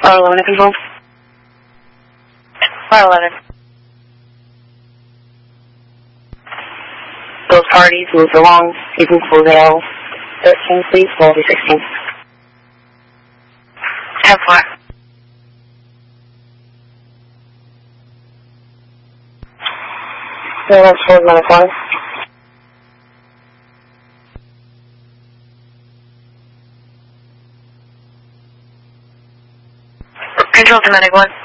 R11 to control. R11. Both parties move along, using full veil. 13, please, hold 16. 10-4. Yeah, that's 4-1. Control to Medic 1.